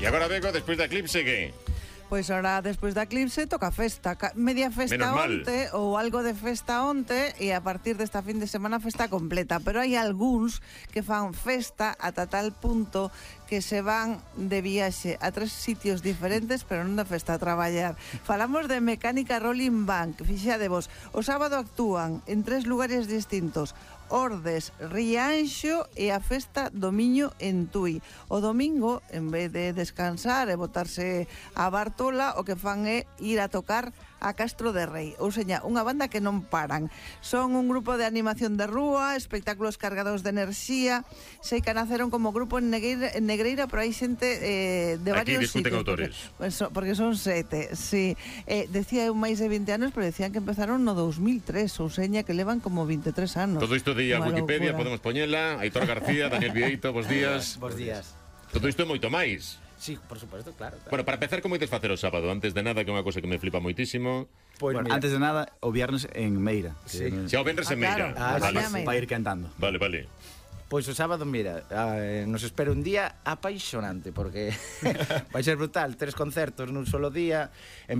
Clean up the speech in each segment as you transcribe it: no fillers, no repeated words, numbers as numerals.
E agora, Bego, despois da Eclipse, que? Pois ahora, despois da Eclipse, toca festa. Media festa onte, ou algo de festa onte, e a partir desta fin de semana festa completa. Pero hai algúns que fan festa ata tal punto que se van de viaxe a 3 sitios diferentes, pero non de festa a traballar. Falamos de Mecánica Rolling Bank. Fixadevos, o sábado actúan en 3 lugares distintos: Ordes, Rianxo e a festa do Miño en Tui. O domingo, en vez de descansar e botarse a Bartola, o que fan é ir a tocar a Castro de Rei. Ou seña, unha banda que non paran. Son un grupo de animación de rúa, espectáculos cargados de enerxía. Sei que naceron como grupo en Negreira, pero hai xente de varios sitios. Aquí discuten autores. Porque son 7, sí. Decía eu máis de 20 anos, pero decían que empezaron no 2003, ou seña que levan como 23 anos. Todo isto de a Wikipedia, podemos poñela. Aitor García, Daniel Vieito, bos días. Bos días. Todo isto é moito máis. Sí, por supuesto, claro. Bueno, para empezar, como ides facer o sábado? Antes de nada, que é unha cosa que me flipa moitísimo. Pues bueno, antes de nada, o viernes en Meira. Sí. Xa o venres en Meira. Vale. Para ir cantando. Vale. Pois o sábado, mira, nos espera un día apaixonante, porque vai ser brutal, 3 concertos nun solo día.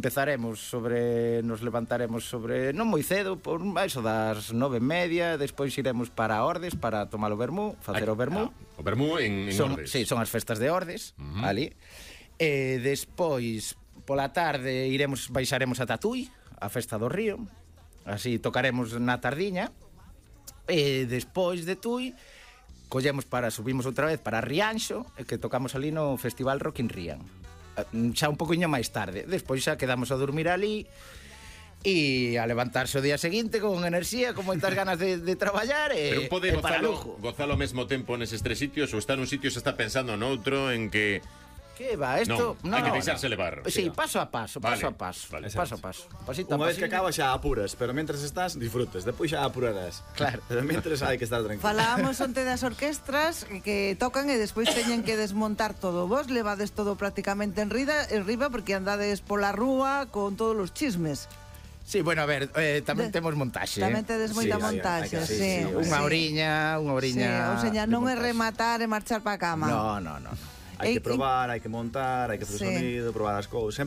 Nos levantaremos sobre, non moi cedo, por eso das 9:30, despois iremos para Ordes para tomar o vermú, facer o vermú. O vermú en Ordes. Sí, son as festas de Ordes, ali. E despois, pola tarde, baixaremos a Tui, a festa do río, así tocaremos na tardiña. E despois de Tui subimos outra vez para Rianxo, que tocamos ali no Festival Rock in Rian. Xa un poquinho máis tarde. Despois xa quedamos a dormir ali e a levantarse o día seguinte con enerxía, con moitas ganas de traballar e pode para lujo. gozalo ao mesmo tempo neses 3 sitios, ou está nun sitio se está pensando noutro en que... Que va, isto... Non, hai que deixarse levar. Sí, paso a paso. Pasito a paso. Unha vez que acabas xa apuras, pero mentres estás, disfrutes. Depois xa apurarás. Claro. Pero mentres hai que estar tranquilo. Falábamos onte das orquestras que tocan e despois teñen que desmontar todo. Vos levades todo prácticamente en riba porque andades pola rúa con todos os chismes. Sí, bueno, a ver, tamén temos montaxe. Tamén tedes moita montaxe, sí. Unha oriña. Sí, ou seña, non é rematar e marchar pa cama. No. Hai que probar, hai que montar, hai que facer o sonido, probar as cousas.